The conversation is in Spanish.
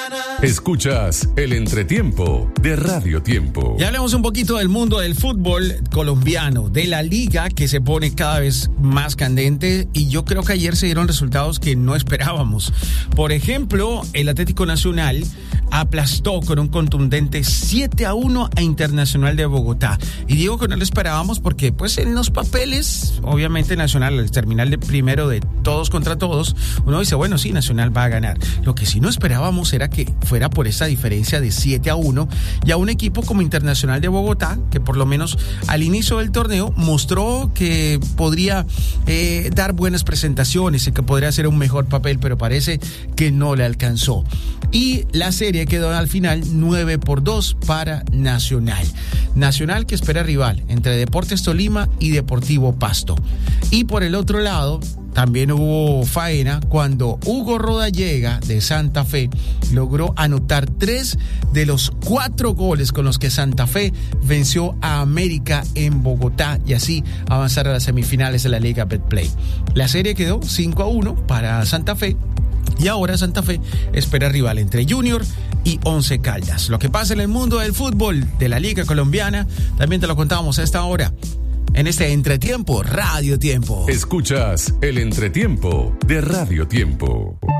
Escuchas el entretiempo de Radio Tiempo. Ya hablamos un poquito del mundo del fútbol colombiano, de la liga que se pone cada vez más candente, y yo creo que ayer se dieron resultados que no esperábamos. Por ejemplo, el Atlético Nacional aplastó con un contundente 7-1 a Internacional de Bogotá. Y digo que no lo esperábamos porque pues en los papeles, obviamente Nacional al terminar de primero de todos contra todos, uno dice, bueno, sí, Nacional va a ganar. Lo que sí no esperábamos era que fuera por esa diferencia de 7-1 y a un equipo como Internacional de Bogotá, que por lo menos al inicio del torneo mostró que podría dar buenas presentaciones y que podría hacer un mejor papel, pero parece que no le alcanzó. Y la serie quedó al final 9-2 para Nacional. Nacional que espera rival entre Deportes Tolima y Deportivo Pasto. Y por el otro lado, también hubo faena cuando Hugo Rodallega de Santa Fe logró anotar 3 de los 4 goles con los que Santa Fe venció a América en Bogotá y así avanzar a las semifinales de la Liga Betplay. La serie quedó 5-1 para Santa Fe. Y ahora Santa Fe espera rival entre Junior y Once Caldas. Lo que pasa en el mundo del fútbol de la Liga Colombiana también te lo contábamos a esta hora en este entretiempo Radio Tiempo. Escuchas el entretiempo de Radio Tiempo.